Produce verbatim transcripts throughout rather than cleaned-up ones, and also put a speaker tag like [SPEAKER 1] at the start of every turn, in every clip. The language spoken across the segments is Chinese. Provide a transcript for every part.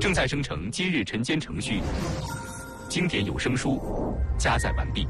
[SPEAKER 1] 正在生成今日晨间程序，经典有声书加载完毕。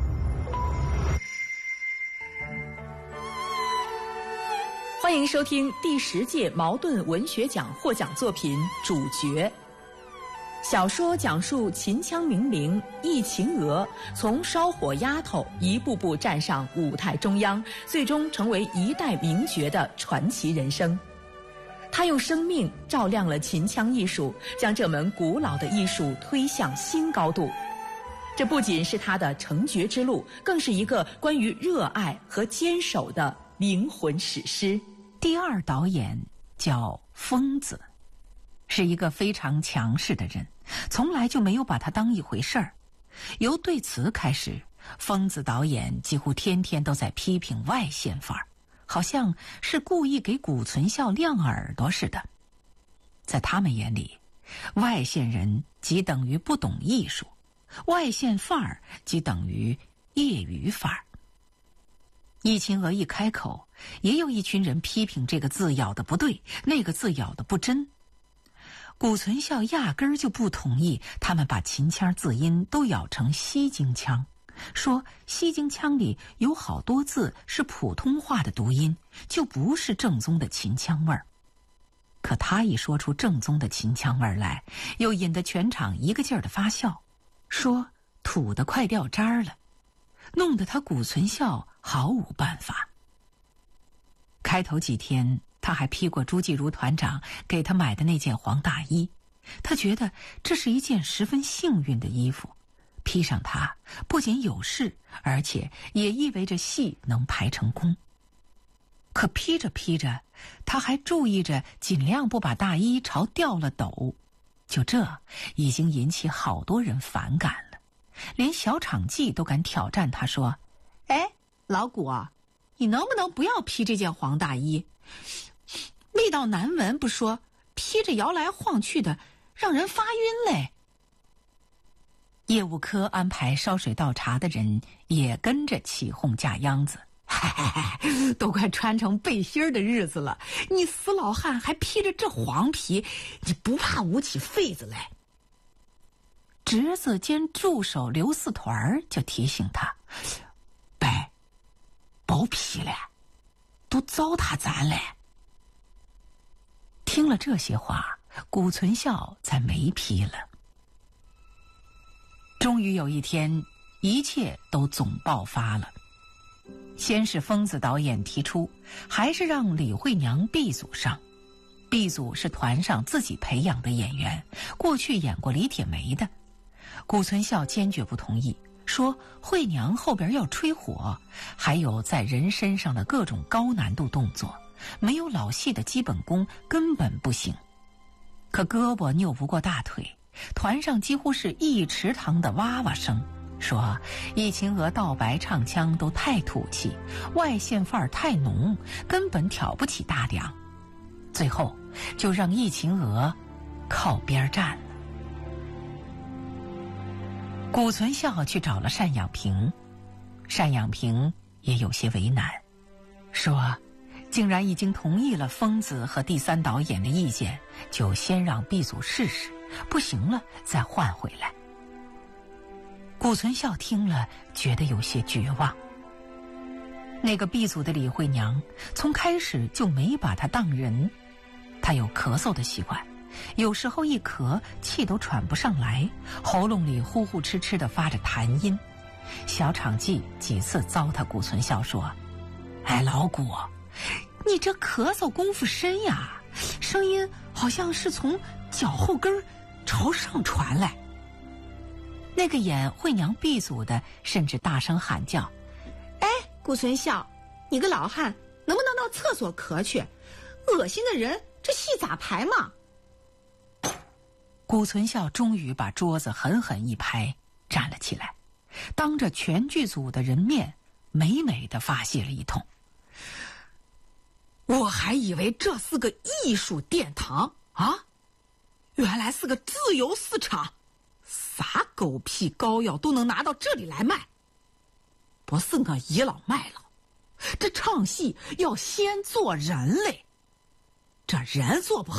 [SPEAKER 2] 欢迎收听第十届茅盾文学奖获奖作品《主角》。小说讲述秦腔名伶易秦娥从烧火丫头一步步站上舞台中央，最终成为一代名角的传奇人生。她用生命照亮了秦腔艺术，将这门古老的艺术推向新高度。这不仅是她的成角之路，更是一个关于热爱和坚守的灵魂史诗。
[SPEAKER 3] 第二导演叫疯子，是一个非常强势的人，从来就没有把他当一回事儿。由对词开始，疯子导演几乎天天都在批评外线范儿，好像是故意给谷存孝亮耳朵似的。在他们眼里，外线人即等于不懂艺术，外线范儿即等于业余范儿。易秦娥一开口，也有一群人批评这个字咬得不对，那个字咬得不真。谷存孝压根儿就不同意他们把秦腔字音都咬成西京腔，说西京腔里有好多字是普通话的读音，就不是正宗的秦腔味儿。可他一说出正宗的秦腔味儿来，又引得全场一个劲儿的发笑，说土得快掉渣儿了，弄得他谷存孝毫无办法。开头几天他还披过朱继如团长给他买的那件黄大衣，他觉得这是一件十分幸运的衣服，披上它不仅有事，而且也意味着戏能排成功。可披着披着，他还注意着尽量不把大衣朝掉了抖，就这已经引起好多人反感了，连小场记都敢挑战他说：哎，老谷啊，你能不能不要披这件黄大衣？味道难闻不说，披着摇来晃去的，让人发晕嘞。业务科安排烧水倒茶的人也跟着起哄架秧子，都快穿成背心的日子了，你死老汉还披着这黄皮，你不怕捂起痱子来？侄子兼助手刘四团就提醒他：别别披了，都糟蹋咱嘞。听了这些话，谷存孝才没批了。终于有一天，一切都总爆发了。先是疯子导演提出，还是让李慧娘 B 组上。B 组是团上自己培养的演员，过去演过李铁梅的。谷存孝坚决不同意，说慧娘后边要吹火，还有在人身上的各种高难度动作，没有老戏的基本功根本不行。可胳膊拗不过大腿，团上几乎是一池塘的哇哇声，说易秦娥道白唱腔都太土气，外线范儿太浓，根本挑不起大梁。最后就让易秦娥靠边站了。谷存孝去找了单养平，单养平也有些为难，说竟然已经同意了疯子和第三导演的意见，就先让 B 组试试，不行了再换回来。谷存孝听了觉得有些绝望。那个 B 组的李慧娘从开始就没把她当人，她有咳嗽的习惯，有时候一咳气都喘不上来，喉咙里呼呼哧哧地发着痰音。小场记几次糟蹋谷存孝说：哎，老谷，你这咳嗽功夫深呀，声音好像是从脚后跟朝上传来。那个演慧娘 B 组的甚至大声喊叫：哎，谷存孝，你个老汉能不能到厕所咳去？恶心的人，这戏咋排嘛？谷存孝终于把桌子狠狠一拍，站了起来，当着全剧组的人面美美的发泄了一通。我还以为这是个艺术殿堂啊，原来是个自由市场，啥狗屁膏药都能拿到这里来卖。不是我倚老卖老，这唱戏要先做人嘞，这人做不好